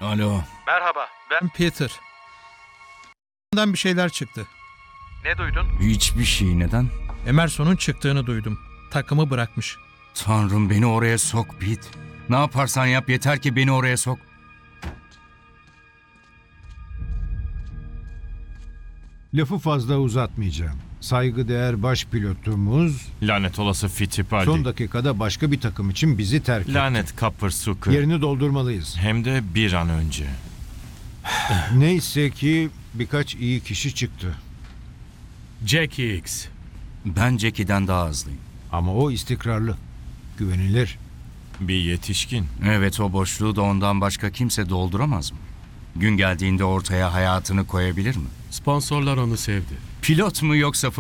Alo. Merhaba, ben... Peter. Ondan bir şeyler çıktı. Ne duydun? Hiçbir şey, neden? Emerson'un çıktığını duydum. Takımı bırakmış. Tanrım, beni oraya sok Pete. Ne yaparsan yap, yeter ki beni oraya sok. Lafı fazla uzatmayacağım. Saygıdeğer baş pilotumuz Lanet olası Fittipaldi. son dakikada başka bir takım için bizi terk etti. Lanet Coppersucker. Yerini doldurmalıyız. Hem de bir an önce. Neyse ki birkaç iyi kişi çıktı. Jack Hicks. Ben Jackie'den daha hızlıyım. Ama o istikrarlı, güvenilir. Bir yetişkin. Evet, o boşluğu da ondan başka kimse dolduramaz mı? Gün geldiğinde ortaya hayatını koyabilir mi? Sponsorlar onu sevdi. Pilot mu yoksa